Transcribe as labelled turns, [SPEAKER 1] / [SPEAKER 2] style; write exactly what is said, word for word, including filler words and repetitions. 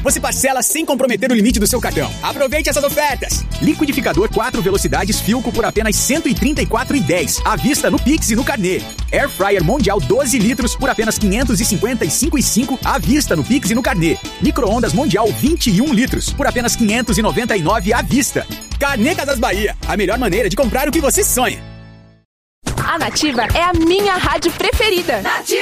[SPEAKER 1] você parcela sem comprometer o limite do seu cartão. Aproveite essas ofertas. Liquidificador quatro velocidades Philco por apenas cento e trinta e quatro reais e dez centavos. À vista no Pix e no Carnê. Air Fryer Mondial doze litros por apenas quinhentos e cinquenta e cinco reais e cinco centavos. À vista no Pix e no Carnê. Micro-ondas Mondial vinte e um litros por apenas quinhentos e noventa e nove reais à vista. Carnê Casas Bahia. A melhor maneira de comprar o que você sonha.
[SPEAKER 2] A Nativa é a minha rádio preferida.
[SPEAKER 3] Nativa!